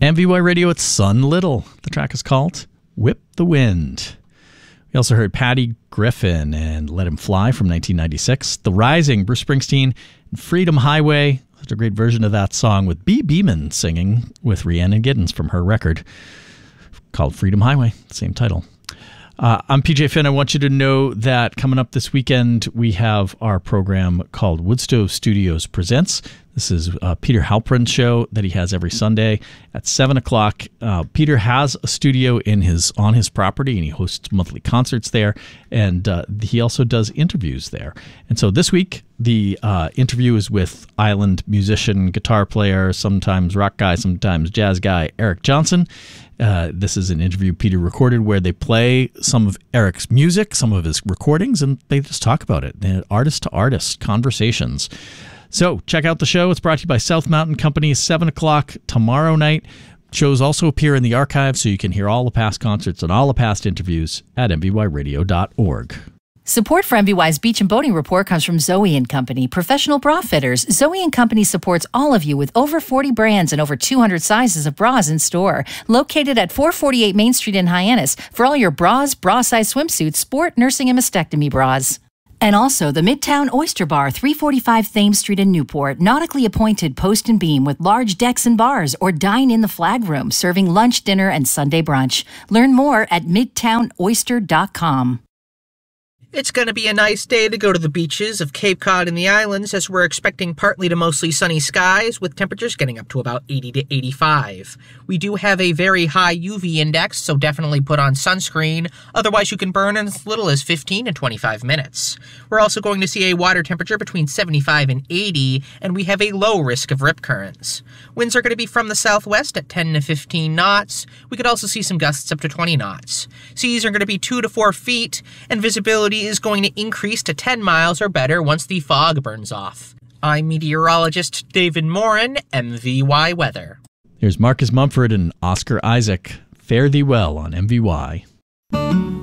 MVY Radio, it's Sun Little. The track is called Whip the Wind. We also heard Patty Griffin and Let Him Fly from 1996. The Rising, Bruce Springsteen, and Freedom Highway. Such a great version of that song with B. Beeman singing with Rhiannon Giddens from her record called Freedom Highway, same title. I'm PJ Finn. I want you to know that coming up this weekend, we have our program called Woodstove Studios Presents. This is Peter Halprin's show that he has every Sunday at 7 o'clock. Peter has a studio on his property, and he hosts monthly concerts there, and he also does interviews there. And so this week, the interview is with island musician, guitar player, sometimes rock guy, sometimes jazz guy, Eric Johnson. This is an interview Peter recorded where they play some of Eric's music, some of his recordings, and they just talk about it. They're artist-to-artist conversations. So check out the show. It's brought to you by South Mountain Company, 7 o'clock tomorrow night. Shows also appear in the archive, so you can hear all the past concerts and all the past interviews at mvyradio.org. Support for MVY's Beach and Boating Report comes from Zoe & Company, professional bra fitters. Zoe & Company supports all of you with over 40 brands and over 200 sizes of bras in store. Located at 448 Main Street in Hyannis for all your bras, bra-size swimsuits, sport, nursing, and mastectomy bras. And also the Midtown Oyster Bar, 345 Thames Street in Newport, nautically appointed post and beam with large decks and bars, or dine in the flag room, serving lunch, dinner, and Sunday brunch. Learn more at midtownoyster.com. It's going to be a nice day to go to the beaches of Cape Cod and the islands, as we're expecting partly to mostly sunny skies with temperatures getting up to about 80 to 85. We do have a very high UV index, so definitely put on sunscreen. Otherwise, you can burn in as little as 15 to 25 minutes. We're also going to see a water temperature between 75 and 80, and we have a low risk of rip currents. Winds are going to be from the southwest at 10 to 15 knots. We could also see some gusts up to 20 knots. Seas are going to be 2 to 4 feet, and visibility is going to increase to 10 miles or better once the fog burns off. I'm meteorologist David Morin, MVY Weather. Here's Marcus Mumford and Oscar Isaac. Fare thee well on MVY.